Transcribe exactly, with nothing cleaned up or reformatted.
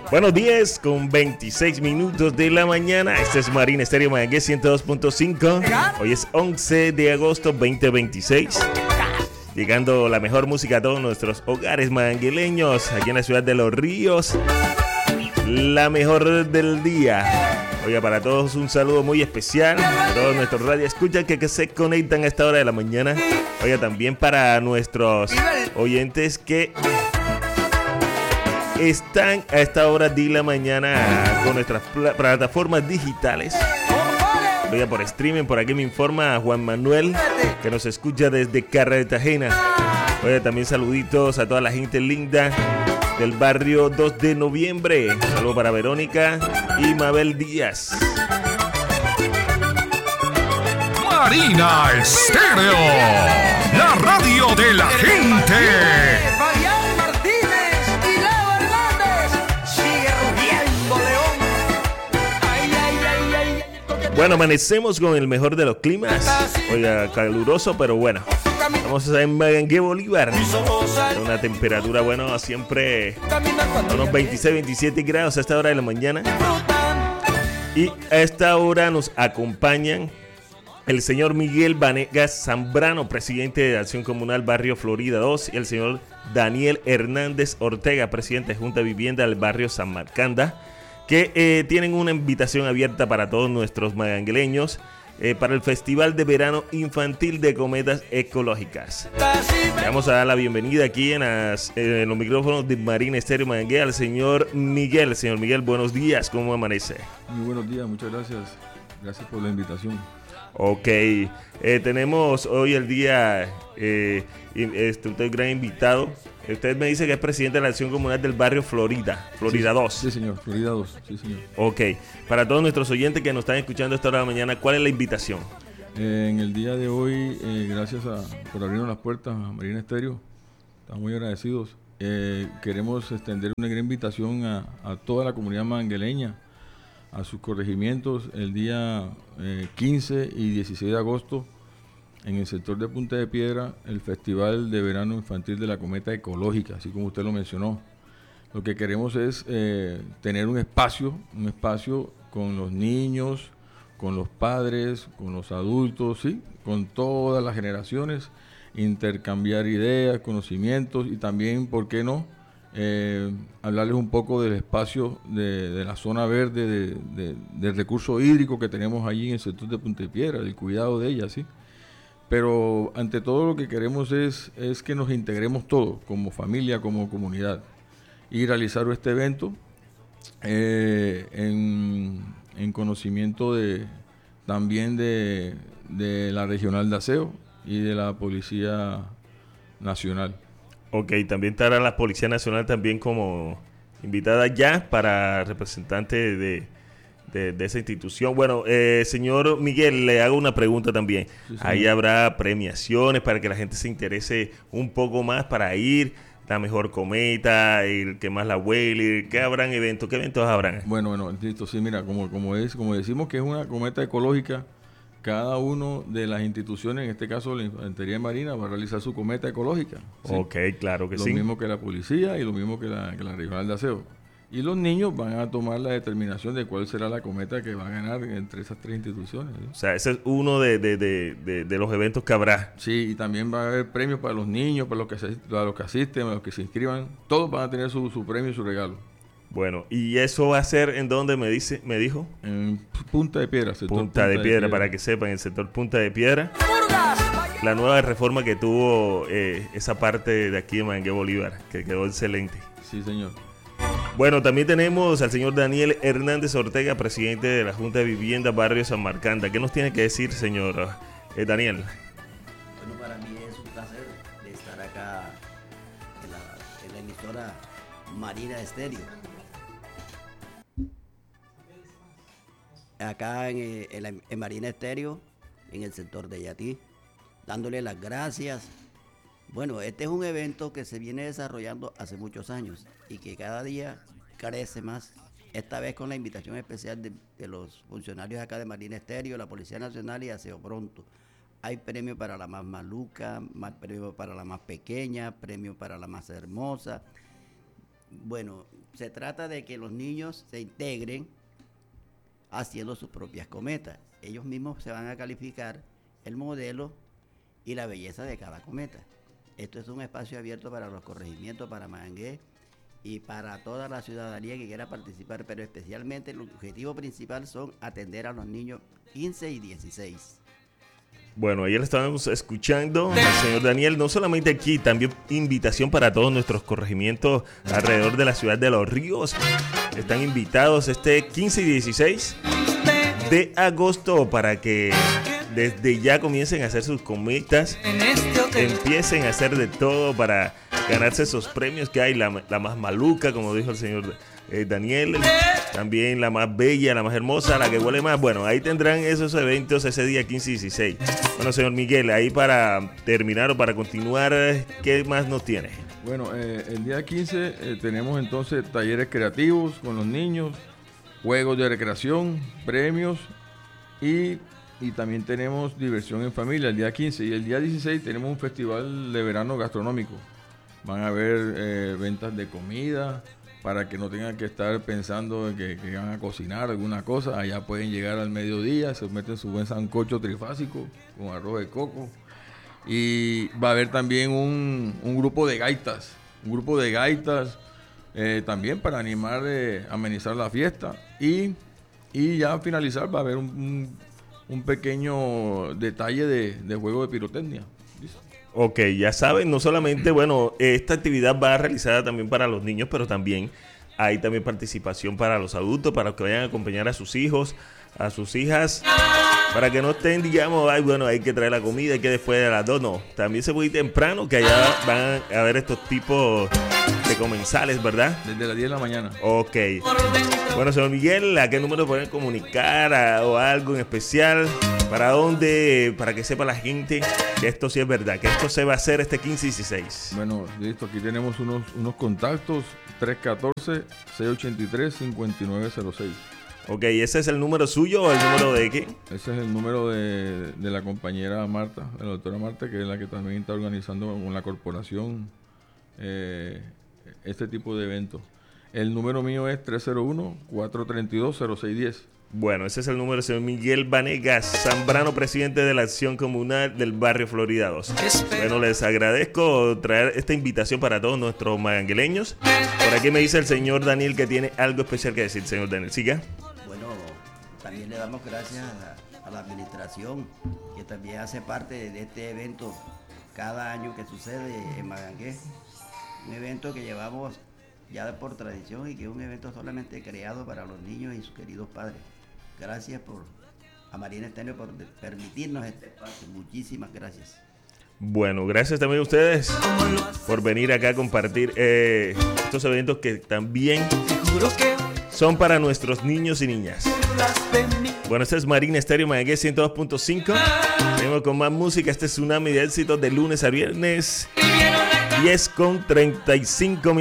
Buenos días, con veintiséis minutos de la mañana. Este es Marina Estéreo Mangue ciento dos punto cinco. Hoy es once de agosto veinte veintiséis. Llegando la mejor música a todos nuestros hogares mangueleños, aquí en la ciudad de Los Ríos. La mejor del día. Oiga, para todos un saludo muy especial. A todos nuestros radioescuchas que, que se conectan a esta hora de la mañana. Oiga, también para nuestros oyentes que están a esta hora de la mañana con nuestras pl- plataformas digitales. Oiga, por streaming, por aquí me informa Juan Manuel, que nos escucha desde Cartagena. Oiga, también saluditos a toda la gente linda del barrio dos de noviembre. Un saludo para Verónica y Mabel Díaz. Marina Estéreo, la radio de la gente. Bueno, amanecemos con el mejor de los climas. Oiga, caluroso, pero bueno. Vamos en Mangue Bolívar. Una temperatura, bueno, siempre a unos veintiséis, veintisiete grados a esta hora de la mañana. Y a esta hora nos acompañan el señor Miguel Vanegas Zambrano, presidente de Acción Comunal Barrio Florida dos, y el señor Daniel Hernández Ortega, presidente de Junta de Vivienda del Barrio San Marcanda, que eh, tienen una invitación abierta para todos nuestros mangueleños eh, para el Festival de Verano Infantil de Cometas Ecológicas. Le vamos a dar la bienvenida aquí en, las, eh, en los micrófonos de Marina Estéreo Mangue al señor Miguel. Señor Miguel, buenos días, ¿cómo amanece? Muy buenos días, muchas gracias. Gracias por la invitación. Ok, eh, tenemos hoy el día, eh, este, usted es gran invitado. Usted me dice que es presidente de la Acción Comunal del Barrio Florida, Florida sí, dos. Sí, señor, Florida dos, sí, señor. Ok, para todos nuestros oyentes que nos están escuchando a esta hora de la mañana, ¿cuál es la invitación? Eh, en el día de hoy, eh, gracias a, por abrirnos las puertas a Marina Estéreo, estamos muy agradecidos. Eh, queremos extender una gran invitación a, a toda la comunidad mangueleña, a sus corregimientos, el día eh, quince y dieciséis de agosto, en el sector de Punta de Piedra, el Festival de Verano Infantil de la Cometa Ecológica, así como usted lo mencionó. Lo que queremos es eh, tener un espacio, un espacio con los niños, con los padres, con los adultos, ¿sí? Con todas las generaciones, intercambiar ideas, conocimientos y también, ¿por qué no?, eh, hablarles un poco del espacio de, de la zona verde, de, de, del recurso hídrico que tenemos allí en el sector de Punta de Piedra, del cuidado de ella, ¿sí? Pero ante todo lo que queremos es, es que nos integremos todos, como familia, como comunidad, y realizar este evento eh, en, en conocimiento de, también de, de la Regional de Aseo y de la Policía Nacional. Ok, también estará la Policía Nacional también como invitada ya para representante de, de, de esa institución. Bueno, eh, señor Miguel, le hago una pregunta también. Sí, ahí habrá premiaciones para que la gente se interese un poco más para ir, la mejor cometa, el que más la huele. ¿Qué habrán eventos? ¿Qué eventos habrán? Bueno, bueno, listo, sí, mira, como, como, es, como decimos que es una cometa ecológica, cada uno de las instituciones, en este caso la Infantería Marina, va a realizar su cometa ecológica. ¿Sí? Ok, claro que lo sí. Lo mismo que la policía y lo mismo que la, que la Regional de Aseo. Y los niños van a tomar la determinación de cuál será la cometa que va a ganar entre esas tres instituciones. ¿Sí? O sea, ese es uno de, de, de, de, de los eventos que habrá. Sí, y también va a haber premios para los niños, para los que, para los que asisten, para los que se inscriban. Todos van a tener su, su premio y su regalo. Bueno, ¿y eso va a ser en dónde me dice, me dijo? En Punta de Piedra. Punta, Punta de, Piedra, de Piedra, para que sepan, el sector Punta de Piedra. La nueva reforma que tuvo eh, esa parte de aquí de Mangue Bolívar, que quedó excelente. Sí, señor. Bueno, también tenemos al señor Daniel Hernández Ortega, presidente de la Junta de Vivienda Barrio San Marcanda. ¿Qué nos tiene que decir, señor eh, Daniel? Bueno, para mí es un placer de estar acá en la, en la emisora Marina Estéreo. Acá en, en, en Marina Estéreo, en el sector de Yatí, dándole las gracias. Bueno, este es un evento que se viene desarrollando hace muchos años y que cada día crece más. Esta vez con la invitación especial de, de los funcionarios acá de Marina Estéreo, la Policía Nacional y Aseo Pronto. Hay premio para la más maluca, más premio para la más pequeña, premio para la más hermosa. Bueno, se trata de que los niños se integren haciendo sus propias cometas. Ellos mismos se van a calificar el modelo y la belleza de cada cometa. Esto es un espacio abierto para los corregimientos, para Magangué y para toda la ciudadanía que quiera participar, pero especialmente el objetivo principal son atender a los niños quince y dieciséis. Bueno, ayer estábamos escuchando al señor Daniel, no solamente aquí, también invitación para todos nuestros corregimientos alrededor de la ciudad de Los Ríos. Están invitados este quince y dieciséis de agosto para que desde ya comiencen a hacer sus cometas, empiecen a hacer de todo para ganarse esos premios que hay, la, la más maluca, como dijo el señor eh, Daniel, también la más bella, la más hermosa, la que huele más. Bueno, ahí tendrán esos eventos ese día quince y dieciséis. Bueno, señor Miguel, ahí para terminar o para continuar, ¿qué más nos tiene? Bueno, eh, el día quince eh, tenemos entonces talleres creativos con los niños, juegos de recreación, premios y, y también tenemos diversión en familia el día quince. Y el día dieciséis tenemos un festival de verano gastronómico. Van a haber eh, ventas de comida para que no tengan que estar pensando en que, que van a cocinar alguna cosa. Allá pueden llegar al mediodía, se meten su buen sancocho trifásico con arroz de coco. Y va a haber también un, un grupo de gaitas, un grupo de gaitas eh, también para animar, eh, amenizar la fiesta. Y, y ya al finalizar va a haber un, un, un pequeño detalle de, de juego de pirotecnia. ¿Listo? Ok, ya saben, no solamente, bueno, esta actividad va realizada también para los niños, pero también hay también participación para los adultos, para que vayan a acompañar a sus hijos, a sus hijas, para que no estén, digamos, ay, bueno, hay que traer la comida, hay que después de las dos, no. También se puede ir temprano, que allá van a haber estos tipos de comensales, ¿verdad? Desde las diez de la mañana. Ok. Bueno, señor Miguel, ¿a qué número pueden comunicar a, o algo en especial? ¿Para dónde? Para que sepa la gente que esto sí es verdad, que esto se va a hacer este quince y dieciséis. Bueno, listo, aquí tenemos unos, unos contactos, tres uno cuatro, seis ocho tres, cinco nueve cero seis. Ok, ¿ese es el número suyo o el número de qué? Ese es el número de, de la compañera Marta, de la doctora Marta, que es la que también está organizando con la corporación eh, este tipo de eventos. El número mío es tres cero uno, cuatro tres dos, cero seis uno cero. Bueno, ese es el número del señor Miguel Vanegas Zambrano, presidente de la Acción Comunal del Barrio Florida dos. Bueno, les agradezco traer esta invitación para todos nuestros magangueleños. Por aquí me dice el señor Daniel que tiene algo especial que decir. Señor Daniel, siga. Bueno, también le damos gracias a la, a la administración, que también hace parte de este evento cada año que sucede en Magangué. Un evento que llevamos ya por tradición y que es un evento solamente creado para los niños y sus queridos padres. Gracias por a Marina Estéreo por permitirnos este espacio. Muchísimas gracias. Bueno, gracias también a ustedes por venir acá a compartir eh, estos eventos que también son para nuestros niños y niñas. Bueno, este es Marina Estéreo Magangué ciento dos punto cinco. Seguimos con más música. Este es Tsunami de éxitos de lunes a viernes, diez con treinta y cinco minutos.